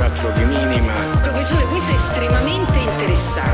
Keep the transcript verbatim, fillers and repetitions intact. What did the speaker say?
quattro di minima. Professore, questo è estremamente interessante.